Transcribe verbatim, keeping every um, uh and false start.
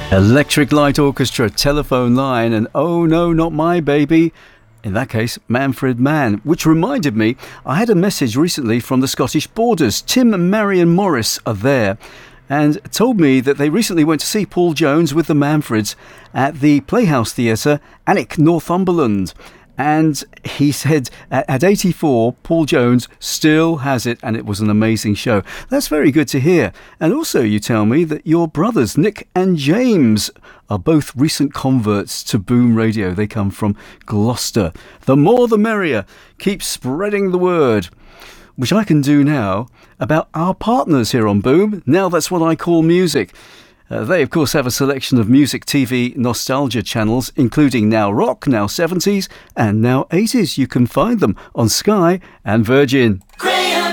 Electric Light Orchestra, Telephone Line, and Oh No, Not My Baby. In that case, Manfred Mann, which reminded me, I had a message recently from the Scottish Borders. Tim and Marion Morris are there and told me that they recently went to see Paul Jones with the Manfreds at the Playhouse Theatre, Alnwick, Northumberland. And he said at eighty-four, Paul Jones still has it, and it was an amazing show. That's very good to hear. And also you tell me that your brothers, Nick and James, are both recent converts to Boom Radio. They come from Gloucester. The more the merrier. Keep spreading the word, which I can do now about our partners here on Boom. Now that's what I call music. Uh, they, of course, have a selection of music T V nostalgia channels, including Now Rock, Now seventies, and Now eighties. You can find them on Sky and Virgin.